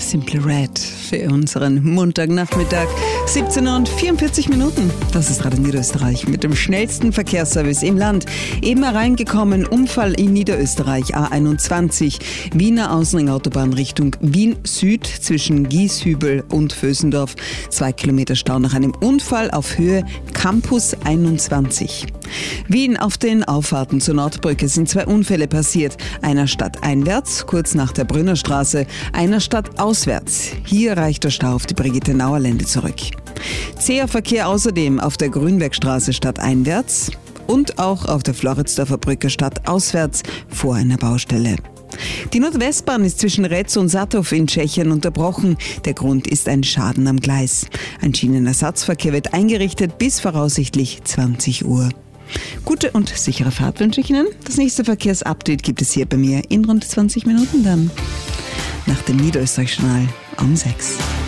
Simply Red für unseren Montagnachmittag. 17:44 Minuten. Das ist Radio Niederösterreich mit dem schnellsten Verkehrsservice im Land. Eben hereingekommen, Unfall in Niederösterreich, A21, Wiener Außenringautobahn Richtung Wien Süd zwischen Gieshübel und Vösendorf. 2 Kilometer Stau nach einem Unfall auf Höhe Campus 21. Wien auf den Auffahrten zur Nordbrücke sind 2 Unfälle passiert. Einer stadteinwärts, kurz nach der Brünnerstraße, einer stadtauswärts. Hier reicht der Stau auf die Brigitte-Nauer-Lände zurück. Zäher Verkehr außerdem auf der Grünbergstraße stadteinwärts und auch auf der Floridsdorfer Brücke stadtauswärts vor einer Baustelle. Die Nordwestbahn ist zwischen Retz und Sattów in Tschechien unterbrochen. Der Grund ist ein Schaden am Gleis. Ein Schienenersatzverkehr wird eingerichtet bis voraussichtlich 20 Uhr. Gute und sichere Fahrt wünsche ich Ihnen. Das nächste Verkehrsupdate gibt es hier bei mir in rund 20 Minuten dann. Nach dem Niederösterreich-Journal um 6.